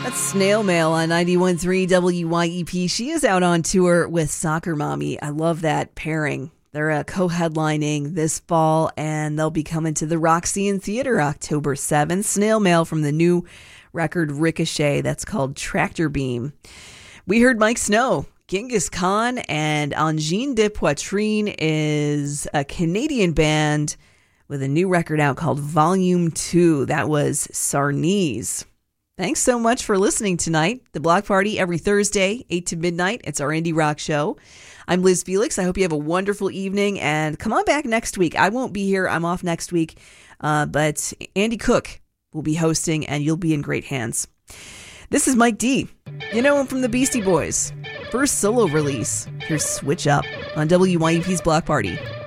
That's Snail Mail on 91.3 WYEP. She is out on tour with Soccer Mommy. I love that pairing. They're co-headlining this fall, and they'll be coming to the Roxy Theater October 7th. Snail Mail from the new record Ricochet. That's called Tractor Beam. We heard Mike Snow. Genghis Khan and Angine de Poitrine is a Canadian band with a new record out called Volume 2. That was Sarnese. Thanks so much for listening tonight. The Block Party every Thursday, 8 to midnight. It's our indie rock show. I'm Liz Felix. I hope you have a wonderful evening, and come on back next week. I won't be here. I'm off next week, but Andy Cook will be hosting, and you'll be in great hands. This is Mike D. You know him from the Beastie Boys. First solo release. Here's Switch Up on WYEP's Block Party.